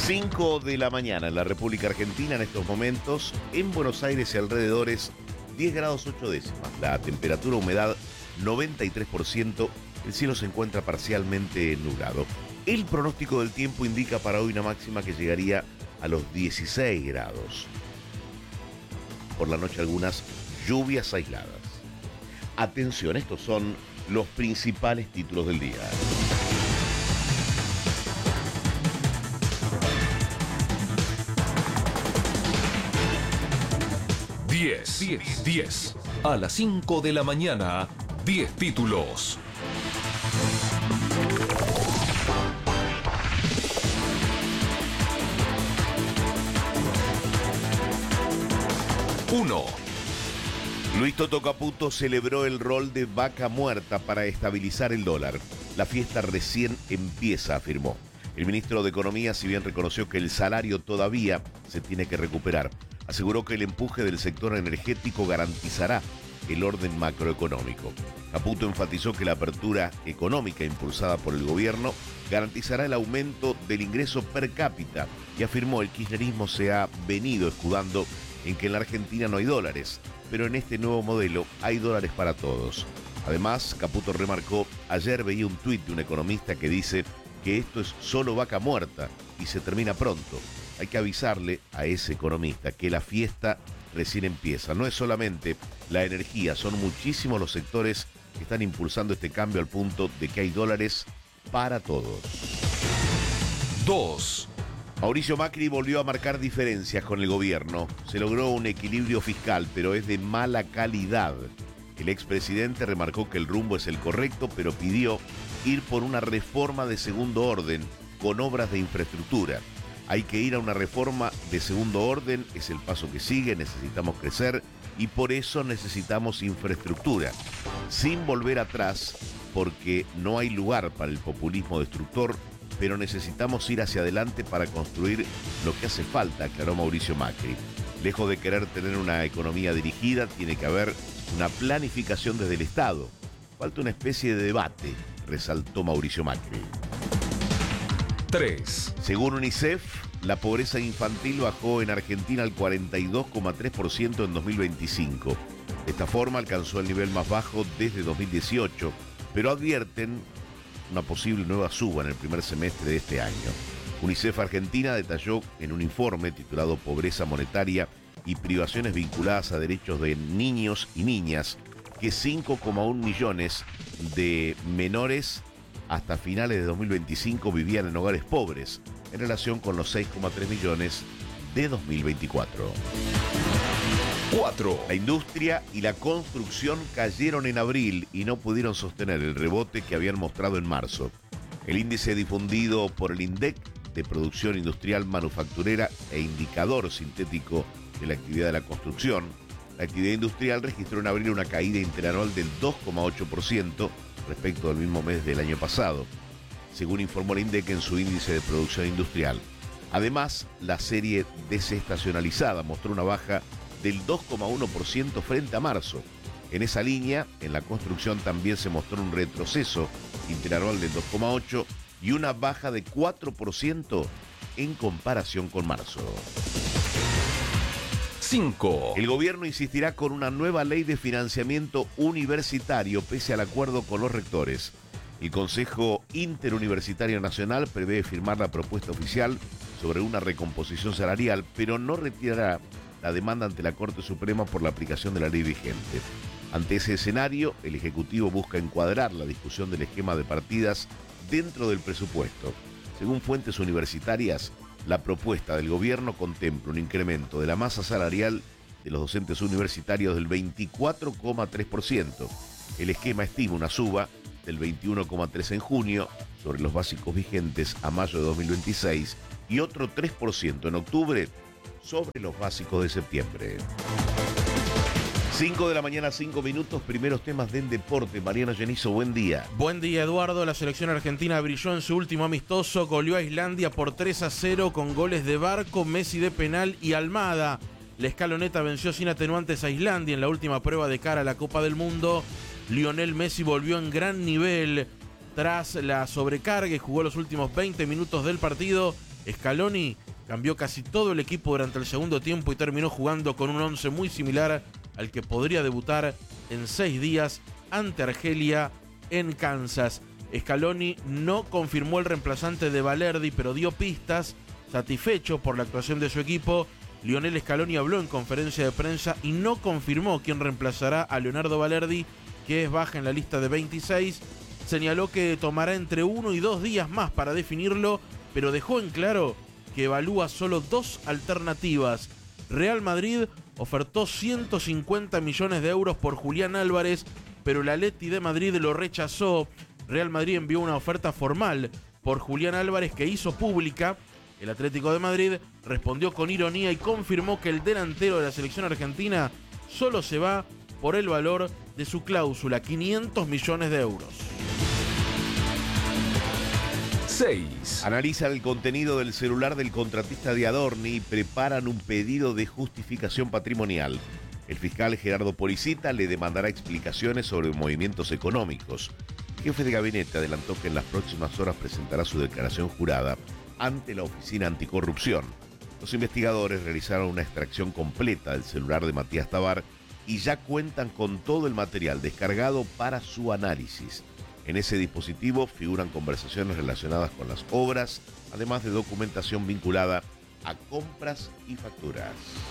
5 de la mañana en la República Argentina, en estos momentos, en Buenos Aires y alrededores, 10 grados 8 décimas. La temperatura, humedad, 93%. El cielo se encuentra parcialmente nublado. El pronóstico del tiempo indica para hoy una máxima que llegaría a los 16 grados. Por la noche algunas lluvias aisladas. Atención, estos son los principales títulos del día. Diez. A las 5 de la mañana, 10 títulos. Uno. Luis Toto Caputo celebró el rol de vaca muerta para estabilizar el dólar. La fiesta recién empieza, afirmó. El ministro de Economía, si bien reconoció que el salario todavía se tiene que recuperar, aseguró que el empuje del sector energético garantizará el orden macroeconómico. Caputo enfatizó que la apertura económica impulsada por el gobierno garantizará el aumento del ingreso per cápita y afirmó el kirchnerismo se ha venido escudando en que en la Argentina no hay dólares, pero en este nuevo modelo hay dólares para todos. Además, Caputo remarcó, ayer veía un tuit de un economista que dice que esto es solo vaca muerta y se termina pronto. Hay que avisarle a ese economista que la fiesta recién empieza. No es solamente la energía, son muchísimos los sectores que están impulsando este cambio al punto de que hay dólares para todos. 2. Mauricio Macri volvió a marcar diferencias con el gobierno. Se logró un equilibrio fiscal, pero es de mala calidad. El expresidente remarcó que el rumbo es el correcto, pero pidió ir por una reforma de segundo orden con obras de infraestructura. Hay que ir a una reforma de segundo orden, es el paso que sigue, necesitamos crecer y por eso necesitamos infraestructura, sin volver atrás, porque no hay lugar para el populismo destructor, pero necesitamos ir hacia adelante para construir lo que hace falta, aclaró Mauricio Macri. Lejos de querer tener una economía dirigida, tiene que haber una planificación desde el Estado. Falta una especie de debate, resaltó Mauricio Macri. 3. Según UNICEF, la pobreza infantil bajó en Argentina al 42,3% en 2025. De esta forma alcanzó el nivel más bajo desde 2018, pero advierten una posible nueva suba en el primer semestre de este año. UNICEF Argentina detalló en un informe titulado Pobreza Monetaria y privaciones vinculadas a derechos de niños y niñas que 5,1 millones de menores hasta finales de 2025 vivían en hogares pobres, en relación con los 6,3 millones de 2024. 4. La industria y la construcción cayeron en abril y no pudieron sostener el rebote que habían mostrado en marzo. El índice difundido por el INDEC de producción industrial manufacturera e indicador sintético de la actividad de la construcción, la actividad industrial registró en abril una caída interanual del 2,8% respecto al mismo mes del año pasado, según informó el INDEC en su índice de producción industrial. Además, la serie desestacionalizada mostró una baja del 2,1% frente a marzo. En esa línea, en la construcción también se mostró un retroceso interanual del 2,8% y una baja de 4% en comparación con marzo. 5. El gobierno insistirá con una nueva ley de financiamiento universitario pese al acuerdo con los rectores. El Consejo Interuniversitario Nacional prevé firmar la propuesta oficial sobre una recomposición salarial, pero no retirará la demanda ante la Corte Suprema por la aplicación de la ley vigente. Ante ese escenario, el Ejecutivo busca encuadrar la discusión del esquema de partidas dentro del presupuesto. Según fuentes universitarias, la propuesta del gobierno contempla un incremento de la masa salarial de los docentes universitarios del 24,3%. El esquema estima una suba del 21,3% en junio sobre los básicos vigentes a mayo de 2026 y otro 3% en octubre sobre los básicos de septiembre. 5 de la mañana, 5 minutos, primeros temas del deporte. Mariano Genizo, buen día. Buen día, Eduardo. La selección argentina brilló en su último amistoso, goleó a Islandia por 3-0 con goles de Barco, Messi de penal y Almada. La escaloneta venció sin atenuantes a Islandia en la última prueba de cara a la Copa del Mundo. Lionel Messi volvió en gran nivel tras la sobrecarga y jugó los últimos 20 minutos del partido Scaloni cambió casi todo el equipo durante el segundo tiempo y terminó jugando con un 11 muy similar al que podría debutar en 6 días ante Argelia en Kansas. Scaloni no confirmó el reemplazante de Balerdi, pero dio pistas. Satisfecho por la actuación de su equipo, Lionel Scaloni habló en conferencia de prensa y no confirmó quién reemplazará a Leonardo Balerdi, que es baja en la lista de 26. Señaló que tomará entre 1 y 2 días más para definirlo, pero dejó en claro que evalúa solo 2 alternativas. Real Madrid ofertó 150 millones de euros por Julián Álvarez, pero el Atleti de Madrid lo rechazó. Real Madrid envió una oferta formal por Julián Álvarez que hizo pública. El Atlético de Madrid respondió con ironía y confirmó que el delantero de la selección argentina solo se va por el valor de su cláusula, 500 millones de euros. 6. Analizan el contenido del celular del contratista de Adorni y preparan un pedido de justificación patrimonial. El fiscal Gerardo Policita le demandará explicaciones sobre movimientos económicos. El jefe de gabinete adelantó que en las próximas horas presentará su declaración jurada ante la Oficina Anticorrupción. Los investigadores realizaron una extracción completa del celular de Matías Tabar y ya cuentan con todo el material descargado para su análisis. En ese dispositivo figuran conversaciones relacionadas con las obras, además de documentación vinculada a compras y facturas.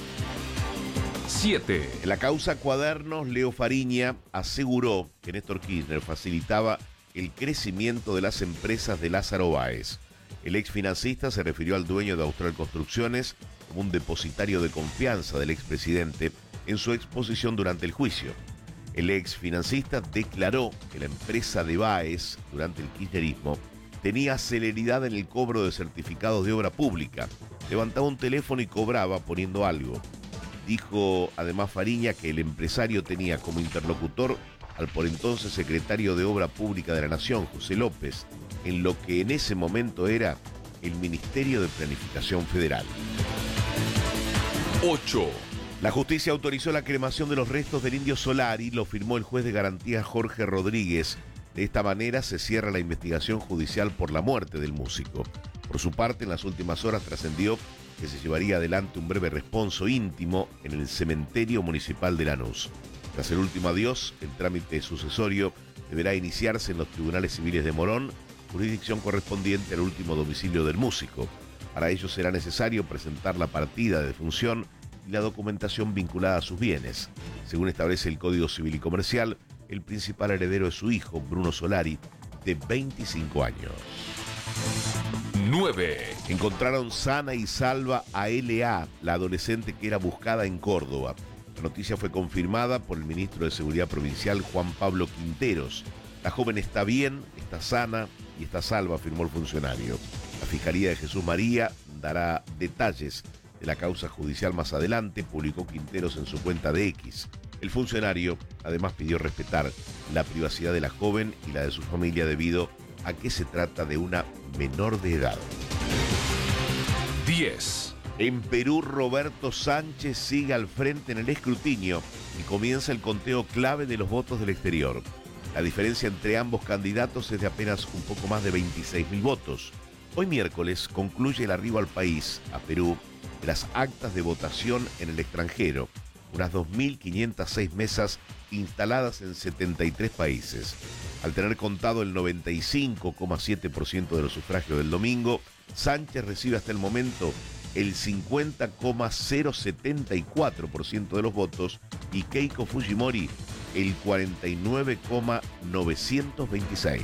7. En la causa Cuadernos, Leo Fariña aseguró que Néstor Kirchner facilitaba el crecimiento de las empresas de Lázaro Báez. El ex financista se refirió al dueño de Austral Construcciones como un depositario de confianza del expresidente en su exposición durante el juicio. El ex financista declaró que la empresa de Báez, durante el kirchnerismo, tenía celeridad en el cobro de certificados de obra pública. Levantaba un teléfono y cobraba poniendo algo. Dijo además Fariña que el empresario tenía como interlocutor al por entonces secretario de Obra Pública de la Nación, José López, en lo que en ese momento era el Ministerio de Planificación Federal. 8. La justicia autorizó la cremación de los restos del Indio Solari, lo firmó el juez de garantía Jorge Rodríguez. De esta manera se cierra la investigación judicial por la muerte del músico. Por su parte, en las últimas horas trascendió que se llevaría adelante un breve responso íntimo en el cementerio municipal de Lanús. Tras el último adiós, el trámite sucesorio deberá iniciarse en los tribunales civiles de Morón, jurisdicción correspondiente al último domicilio del músico. Para ello será necesario presentar la partida de defunción y la documentación vinculada a sus bienes. Según establece el Código Civil y Comercial, el principal heredero es su hijo, Bruno Solari, de 25 años. 9. Encontraron sana y salva a L.A., la adolescente que era buscada en Córdoba. La noticia fue confirmada por el ministro de Seguridad Provincial, Juan Pablo Quinteros. La joven está bien, está sana y está salva, afirmó el funcionario. La Fiscalía de Jesús María dará detalles de la causa judicial más adelante, publicó Quinteros en su cuenta de X. El funcionario además pidió respetar la privacidad de la joven y la de su familia debido a que se trata de una menor de edad. 10. En Perú, Roberto Sánchez sigue al frente en el escrutinio y comienza el conteo clave de los votos del exterior. La diferencia entre ambos candidatos es de apenas un poco más de 26.000 votos. Hoy miércoles concluye el arribo al país, a Perú, de las actas de votación en el extranjero, unas 2.506 mesas instaladas en 73 países. Al tener contado el 95,7% de los sufragios del domingo, Sánchez recibe hasta el momento el 50,074% de los votos y Keiko Fujimori el 49,926.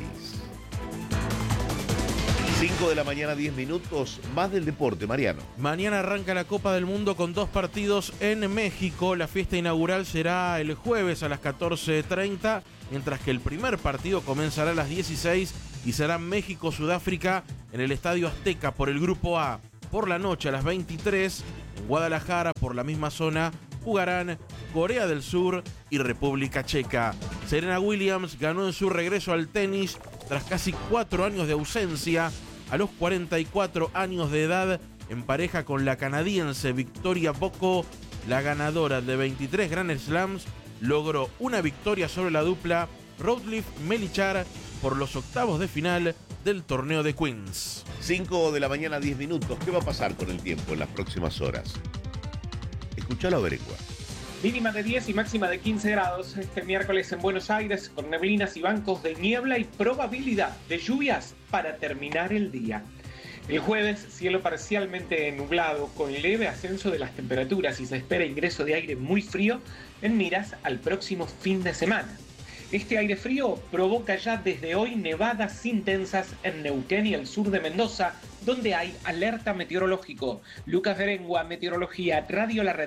5 de la mañana, 10 minutos, más del deporte, Mariano. Mañana arranca la Copa del Mundo con 2 partidos en México. La fiesta inaugural será el jueves a las 14:30, mientras que el primer partido comenzará a las 16 y será México-Sudáfrica en el Estadio Azteca por el Grupo A. Por la noche a las 23, en Guadalajara, por la misma zona, jugarán Corea del Sur y República Checa. Serena Williams ganó en su regreso al tenis tras casi 4 años de ausencia. A los 44 años de edad, en pareja con la canadiense Victoria Bocco, la ganadora de 23 Grand Slams, logró una victoria sobre la dupla Routliff-Melichar por los octavos de final del torneo de Queens. 5 de la mañana, 10 minutos. ¿Qué va a pasar con el tiempo en las próximas horas? Escuchalo a Berengua. Mínima de 10 y máxima de 15 grados este miércoles en Buenos Aires, con neblinas y bancos de niebla y probabilidad de lluvias para terminar el día. El jueves, cielo parcialmente nublado, con leve ascenso de las temperaturas y se espera ingreso de aire muy frío en miras al próximo fin de semana. Este aire frío provoca ya desde hoy nevadas intensas en Neuquén y el sur de Mendoza, donde hay alerta meteorológico. Lucas Berengua, Meteorología, Radio La Red.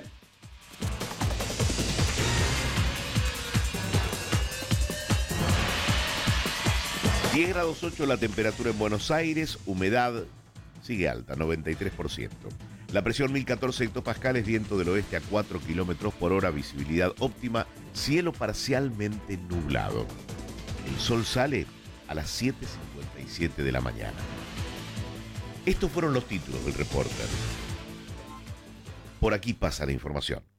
10 grados 8 la temperatura en Buenos Aires, humedad sigue alta, 93%. La presión 1014 hectopascales, viento del oeste a 4 kilómetros por hora, visibilidad óptima, cielo parcialmente nublado. El sol sale a las 7:57 de la mañana. Estos fueron los títulos del Reporter. Por aquí pasa la información.